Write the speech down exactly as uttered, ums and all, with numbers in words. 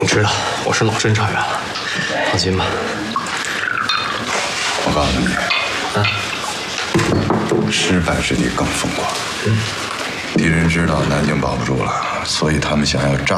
我知道，我是老侦查员了，放心吧。 我告诉你， 啊， 失败时你更疯狂。嗯，敌人知道南京保不住了，所以他们想要炸